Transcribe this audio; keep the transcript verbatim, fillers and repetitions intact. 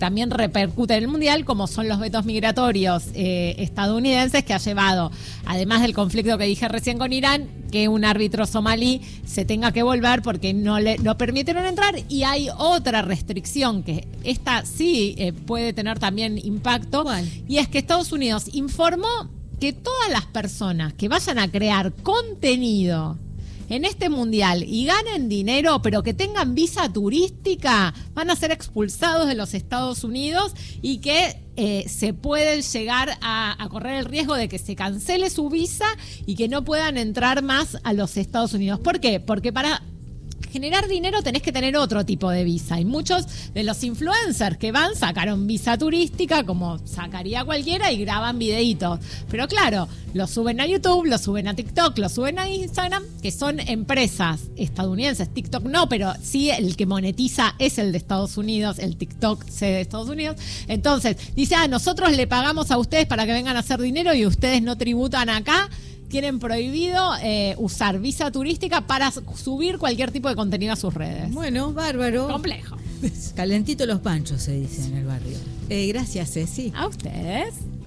también repercute en el mundial, como son los vetos migratorios eh, estadounidenses, que ha llevado, además del conflicto que dije recién con Irán, que un árbitro somalí se tenga que volver porque no le no permitieron entrar. Y hay otra restricción que esta sí eh, puede tener también impacto. ¿Cuál? Y es que Estados Unidos informó que todas las personas que vayan a crear contenido en este mundial y ganen dinero, pero que tengan visa turística, van a ser expulsados de los Estados Unidos y que eh, se pueden llegar a, a correr el riesgo de que se cancele su visa y que no puedan entrar más a los Estados Unidos. ¿Por qué? Porque para generar dinero tenés que tener otro tipo de visa. Y muchos de los influencers que van sacaron visa turística, como sacaría cualquiera, y graban videitos. Pero claro, lo suben a YouTube, lo suben a TikTok, lo suben a Instagram, que son empresas estadounidenses. TikTok no, pero sí el que monetiza es el de Estados Unidos, el TikTok sede de Estados Unidos. Entonces, dice, ah, nosotros le pagamos a ustedes para que vengan a hacer dinero y ustedes no tributan acá. Tienen prohibido eh, usar visa turística para subir cualquier tipo de contenido a sus redes. Bueno, bárbaro. Complejo. Calentito los panchos, se dice en el barrio. Eh, gracias, Ceci. A ustedes.